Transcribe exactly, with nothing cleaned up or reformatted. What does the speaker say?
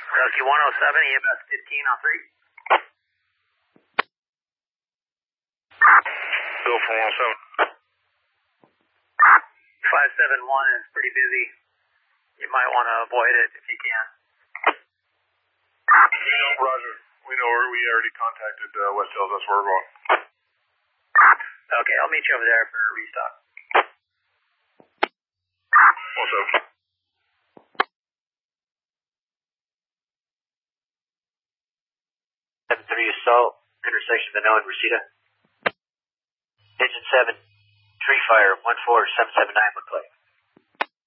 Rescue one oh seven, E M S fifteen on three. Bill for one oh seven. five seven one is pretty busy. You might want to avoid it if you can. We know, Roger. We know where we already contacted uh, West Hills. That's where we're going. Okay, I'll meet you over there for a restock. Also. seven three Assault, intersection Vano and Reseda. Engine seven, tree fire, one four seven seven nine McClay.